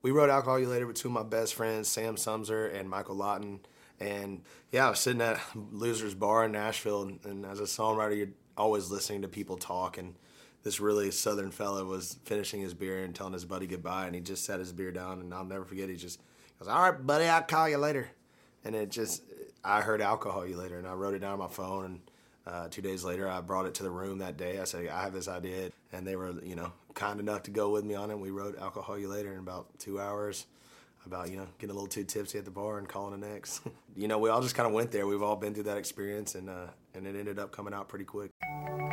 We wrote Alcohol You Later with two of my best friends, Sam Sumser and Michael Lawton. And yeah, I was sitting at Loser's Bar in Nashville, and as a songwriter, you're always listening to people talk. And this really southern fella was finishing his beer and telling his buddy goodbye, and he just set his beer down, and I'll never forget. He just goes, "All right, buddy, I'll call you later." And I heard Alcohol You Later, and I wrote it down on my phone. And 2 days later, I brought it to the room that day. I said, I have this idea. And they were, kind enough to go with me on it. We wrote Alcohol You Later in about 2 hours about, getting a little too tipsy at the bar and calling an ex. We all just kind of went there. We've all been through that experience, and it ended up coming out pretty quick.